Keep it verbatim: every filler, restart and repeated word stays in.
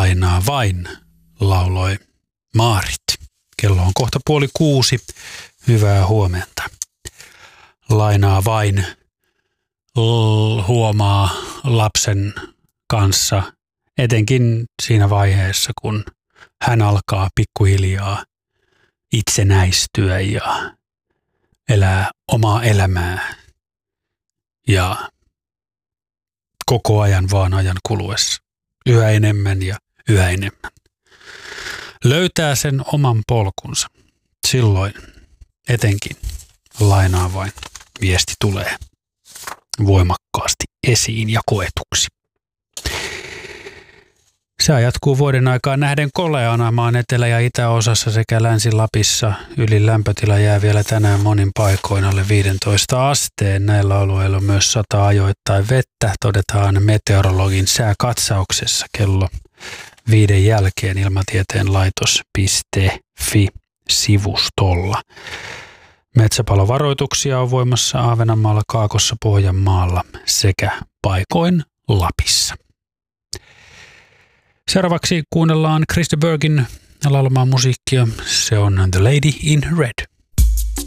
Lainaa vain, lauloi Maarit. Kello on kohta puoli kuusi. Hyvää huomenta. Lainaa vain l- huomaa lapsen kanssa, etenkin siinä vaiheessa, kun hän alkaa pikkuhiljaa itsenäistyä ja elää omaa elämää ja koko ajan vaan ajan kuluessa yhä enemmän ja yhä enemmän. Löytää sen oman polkunsa. Silloin etenkin lainaa vain viesti tulee voimakkaasti esiin ja koetuksi. Sää jatkuu vuoden aikaa nähden koleana maan etelä- ja itäosassa sekä Länsi-Lapissa. Yli lämpötila jää vielä tänään monin paikoin alle viisitoista asteen. Näillä alueilla on myös sataa ajoittain vettä, todetaan meteorologin sääkatsauksessa kello viiden jälkeen ilmatieteen laitos piste fi-sivustolla. Metsäpalovaroituksia on voimassa Ahvenanmaalla, Kaakossa, Pohjanmaalla sekä paikoin Lapissa. Seuraavaksi kuunnellaan Chris de Burghin laulamaa musiikkia. Se on The Lady in Red.